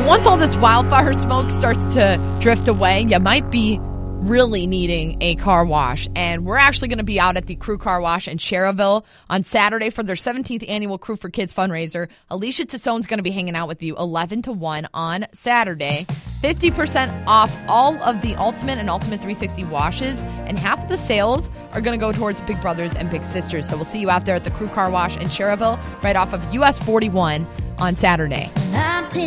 once all this wildfire smoke starts to drift away, you might be really needing a car wash. And we're actually going to be out at the Crew Car Wash in Cherville on Saturday for their 17th annual Crew for Kids fundraiser. Alicia Tassone's going to be hanging out with you 11 to 1 on Saturday. 50% off all of the Ultimate and Ultimate 360 washes, and half of the sales are going to go towards Big Brothers and Big Sisters. So we'll see you out there at the Crew Car Wash in Cherville right off of US 41 on Saturday.